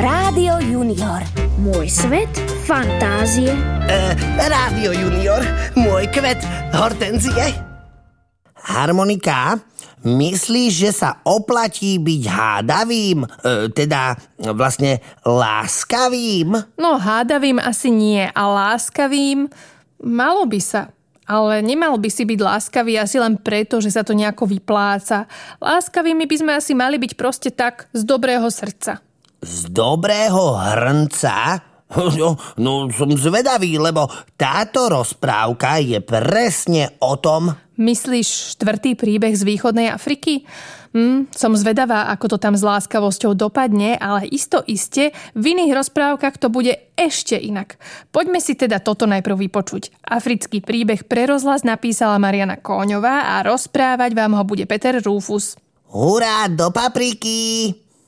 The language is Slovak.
Rádio Junior. Môj svet fantázie. Rádio Junior. Môj kvet hortenzie. Harmonika, myslíš, že sa oplatí byť hádavým? Teda vlastne láskavým? No hádavým asi nie, a láskavým malo by sa. Ale nemal by si byť láskavý asi len preto, že sa to nejako vypláca. Láskavými by sme asi mali byť proste tak z dobrého srdca. Z dobrého hrnca? No, som zvedavý, lebo táto rozprávka je presne o tom. Myslíš 4. príbeh z východnej Afriky? Som zvedavá, ako to tam s láskavosťou dopadne, ale iste v iných rozprávkach to bude ešte inak. Poďme si teda toto najprv vypočuť. Africký príbeh pre rozhlas napísala Mariana Kóňová a rozprávať vám ho bude Peter Rúfus. Hurá, do papriky!